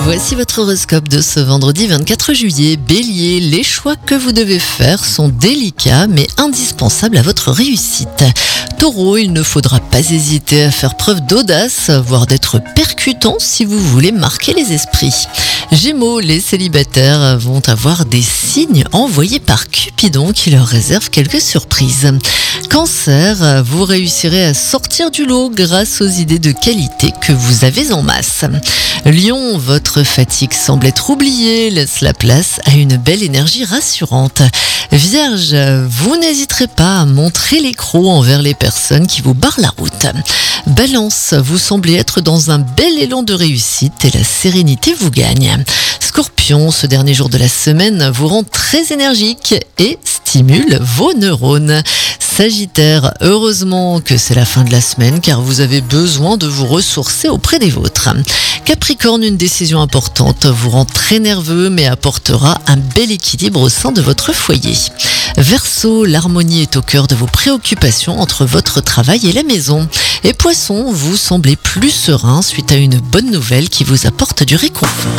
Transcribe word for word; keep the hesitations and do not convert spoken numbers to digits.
Voici votre horoscope de ce vendredi vingt-quatre juillet. Bélier, les choix que vous devez faire sont délicats mais indispensables à votre réussite. Taureau, il ne faudra pas hésiter à faire preuve d'audace, voire d'être percutant si vous voulez marquer les esprits. Gémeaux, les célibataires vont avoir des signes envoyés par Cupidon qui leur réserve quelques surprises. Cancer, vous réussirez à sortir du lot grâce aux idées de qualité que vous avez en masse. Lion, votre fatigue semble être oubliée, laisse la place à une belle énergie rassurante. Vierge, vous n'hésiterez pas à montrer l'écrou envers les personnes qui vous barrent la route. Balance, vous semblez être dans un bel élan de réussite et la sérénité vous gagne. Scorpion, ce dernier jour de la semaine vous rend très énergique et stimule vos neurones. Sagittaire, heureusement que c'est la fin de la semaine car vous avez besoin de vous ressourcer auprès des vôtres. Capricorne, une décision importante vous rend très nerveux mais apportera un bel équilibre au sein de votre foyer. Verseau, l'harmonie est au cœur de vos préoccupations entre votre travail et la maison. Et Poisson, vous semblez plus serein suite à une bonne nouvelle qui vous apporte du réconfort.